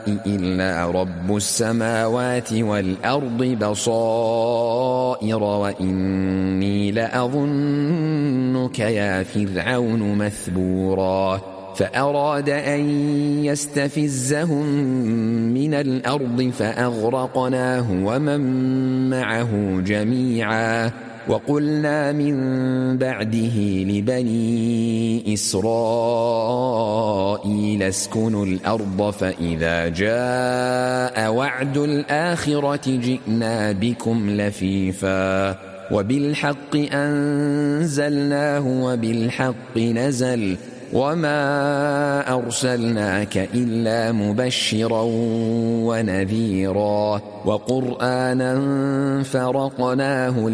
إلا رب السماوات والأرض بصائر وإني لأظنك يا فرعون مثبورا فأراد أن يستفزهم من الأرض فأغرقناه ومن معه جميعا وقلنا من بعده لبني إسرائيل اسكنوا الأرض فإذا جاء وعد الآخرة جئنا بكم لفيفا وبالحق أنزلناه وبالحق نزل وما أرسلناك إلا مبشرا ونذيرا وقرآنا فرقناه